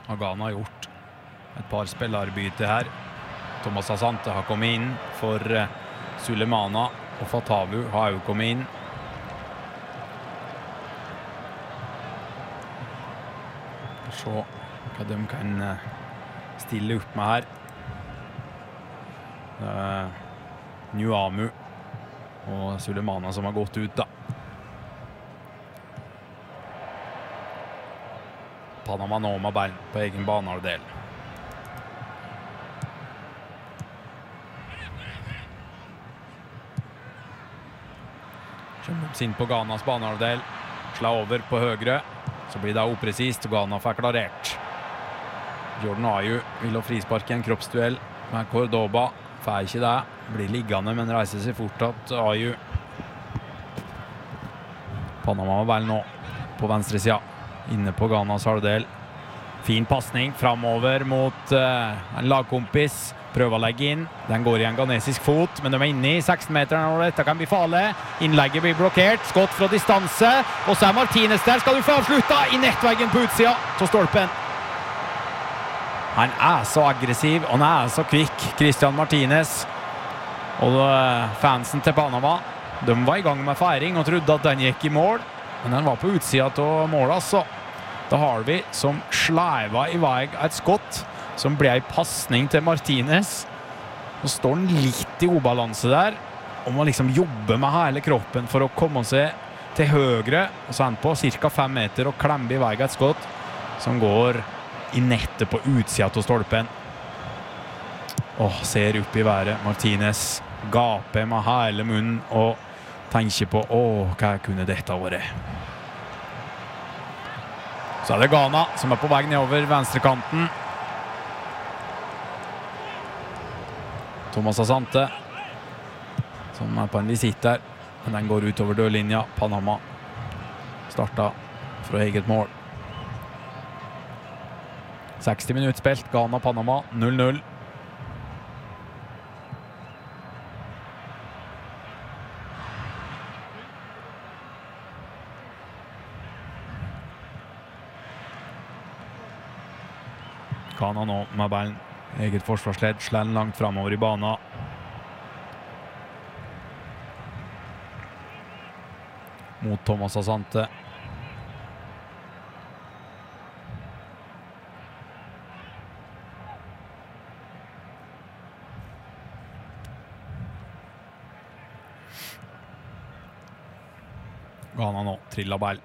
har Ghana gjort et par spillerbyte her. Thomas Asante har kommet inn for Sulemana, og Fatawu har jo kommet inn. Se hva de kan stille opp med her. Nuamu og Sulemana som har gått ut da. Panama nå med ballen på egen banehalvdel. Kommer inn på Ghanas banehalvdel. Slår over på høyre. Så blir det upresist, og Ghana får klarert. Jordan Ayew vil ha frispark i en kroppsduell med Cordoba. Får ikke det. Blir liggende, men reiser seg fortsatt. Ayew. Panama med ballen nå på venstre siden. Inne på Ghanas halvdel. Fin passning framover mot en lagkompis. Prøver å legge inn. Den går i en ghanesisk fot, men de er inne i 16-meteren, og dette kan bli farlig. Innlegget blir blokkert. Skott fra distanse. Og så er Martinez der. Skal du få avslutta i nettveggen på utsida til stolpen. Han er så aggressiv, og han er så kvikk, Christian Martinez. Og fansen til Panama, de var i gang med feiring og trodde at den gikk i mål. Men den var på utsida til målet, altså. Da har vi som sleiva i vei et skott, som ble en passning til Martinez. Nå står han litt i ubalanse der, og må liksom jobbe med hele kroppen for å komme seg til høyre, og så er han på cirka 5 meter og klemmer i vei et skott, som går i nettet på utsida til stolpen. Ser opp i været. Martinez gaper med hele munnen og tenker på, hva kunne dette vært? Så er det Ghana som er på vei nedover venstrekanten. Thomas Asante, som er på en visitt der, men den går utover dørlinja. Panama startet fra eget mål. 60 minutter spilt, Ghana-Panama 0-0. Ghana nå med ballen. Eget forsvarsledd, slår den langt fremover i banen. Mot Thomas Asante. Ghana nå, trillet ball.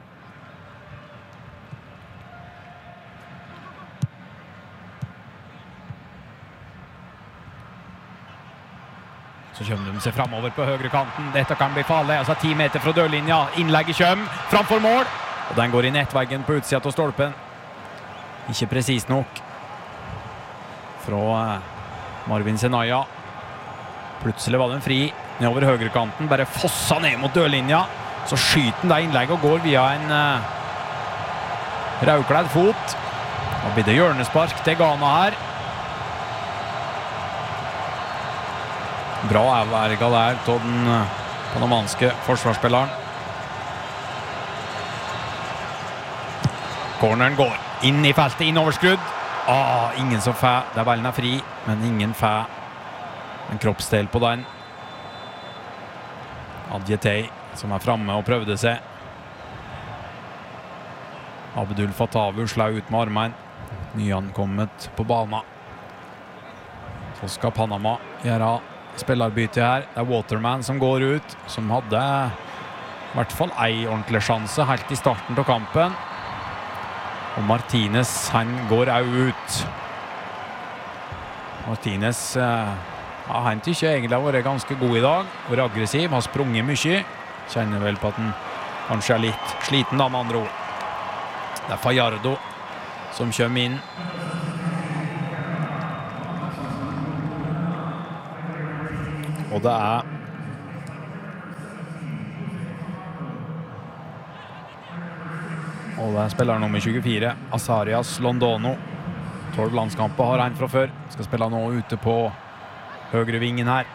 Så kommer de seg fremover på høyre kanten. Dette kan bli farlig. Altså 10 meter fra dørlinja. Innlegget kommer framfor mål. Og den går i nettveggen på utsida til stolpen. Ikke presis nok. Fra Marvin Senaya. Plutselig var den fri nedover høyre kanten. Bare fossa ned mot dørlinja. Så skyter den det innlegget og går via en rødkledd fot. Og blir det hjørnespark til Ghana her. Bra avverget der til den panamanske forsvarsspilleren. Corneren går inn i feltet, innoverskrudd. Ingen som får. Der ballen er fri, men ingen får en kroppsdel på den. Adjetei som er fremme og prøvde seg. Abdul Fatawu slår ut med armen. Nyankommet på banen. Så skal Panama gjøre spillerbyte her. Det er Waterman som går ut, som hadde i hvert fall en ordentlig sjanse helt i starten av kampen. Og Martinez, han går også ut. Martinez, han tykker egentlig har vært ganske god i dag. Vært aggressiv, har sprunget mye. Kjenner vel på at han kanskje er litt sliten da, med andre ord. Det er Fajardo som kommer inn. Og det er spiller nummer 24, Azarias Londono. 12 landskamper har han fra før. Skal spille nå ute på høyre vingen her.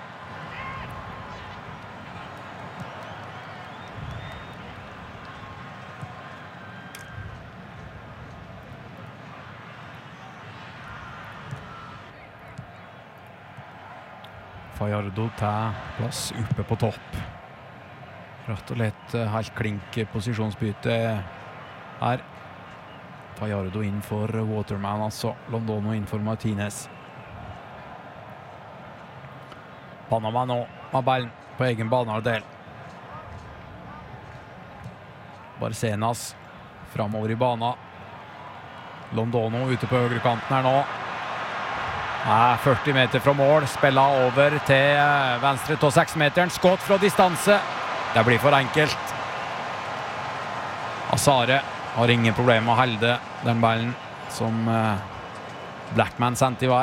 Fajardo til plass oppe på topp. Rett og slett helt klink posisjonsbytte her. Fajardo inn for Waterman, altså. Londono inn for Martinez. Panama nå med ballen på egen banehalvdel. Barcenas framover i bana. Londono ute på høyre kanten her nå. 40 meter fra mål, spiller over til venstre til 6-meteren, skått fra distanse. Det blir for enkelt. Azare har ingen problem med å holde den ballen som Blackman sendte i vei.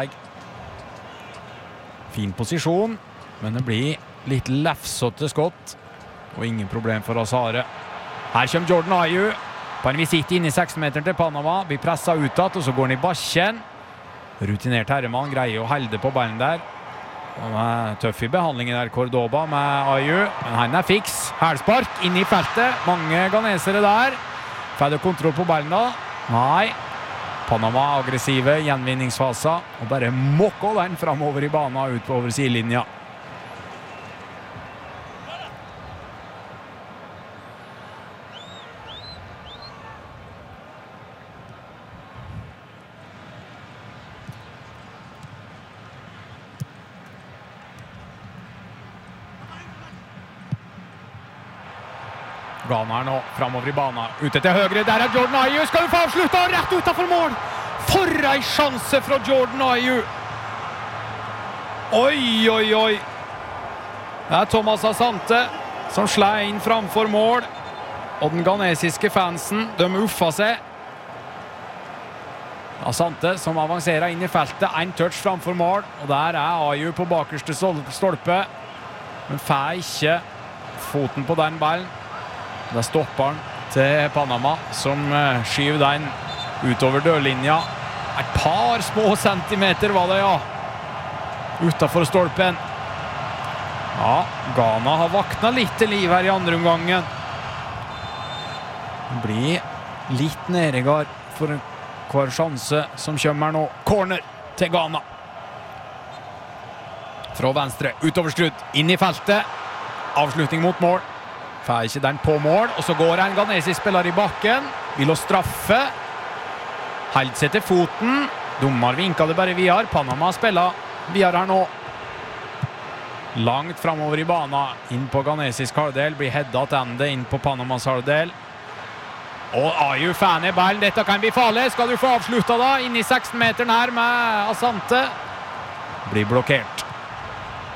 Fin posisjon, men det blir litt lefsete skott, og ingen problem for Azare. Her kommer Jordan Ayew på en visitt inn i 6-meteren til Panama, blir presset utad, og så går han i bakken. Rutinert herremann greier å holde på ballen der. Han er tøff i behandlingen der, Cordoba med Ayew, men han er fiks. Hælspark inn i feltet, mange ganesere der. Får det kontroll på ballen da? Nei. Panama aggressive gjenvinningsfaser, og bare mokker den fremover i banen ut på over sidelinja. Ghana nå, fremover i banen, ute til høyre, der er Jordan Ayew, skal vi få avsluttet, rett utenfor mål! For en sjanse fra Jordan Ayew! Oi, oi, oi! Det er Thomas Asante som slår inn framfor mål, og den ghanesiske fansen, de uffer seg. Asante som avanserer inn i feltet, en touch framfor mål, og der er Ayew på bakerste stolpe, men får ikke foten på den ballen. Det stopper han til Panama, som skyver den utover dørlinja. Et par små centimeter var det, ja. Utenfor stolpen. Ja, Ghana har vaknet litt til liv her i andre omgangen. Det blir litt nedregard for hver sjanse som kommer nå. Corner til Ghana. Fra venstre, utover skrudd, inn i feltet. Avslutning mot mål. Får ikke den på mål, og så går en ghanesisk spiller i bakken. Vil å straffe. Held seg til foten. Dommer vinket det bare videre. Panama spiller videre her nå. Langt fremover i banen. Inn på ghanesisk halvdel. Blir headet tilbake inn på Panamas halvdel. Og Ayew får ned ballen. Dette kan bli farlig. Skal du få avsluttet da? Inn i 16-meteren her med Asante. Blir blokkert.